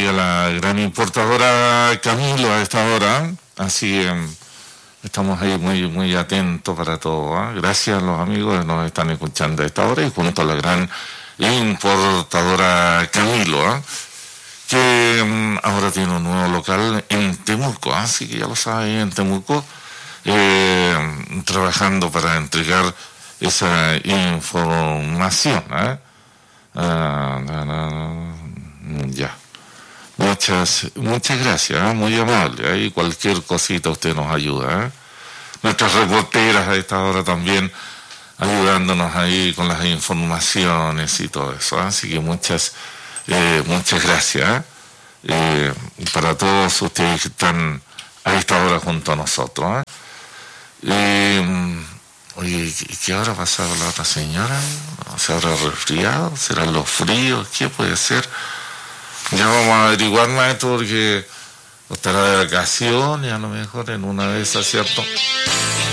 ahí a la gran importadora Camilo a esta hora, así estamos ahí muy atentos para todo. Gracias a los amigos que nos están escuchando a esta hora y junto a la gran importadora Camilo, que ahora tiene un nuevo local en Temuco, así que ya lo saben, en Temuco, trabajando para entregar esa información. Ya. Muchas gracias, muy amable. Y cualquier cosita usted nos ayuda. Nuestras reporteras a esta hora también ayudándonos ahí con las informaciones y todo eso. Así que muchas gracias para todos ustedes que están a esta hora junto a nosotros. Oye, ¿qué habrá pasado la otra señora? ¿Se habrá resfriado? ¿Serán los fríos? ¿Qué puede ser? Ya vamos a averiguar más esto porque estará de vacaciones a lo mejor en una de esas, ¿cierto?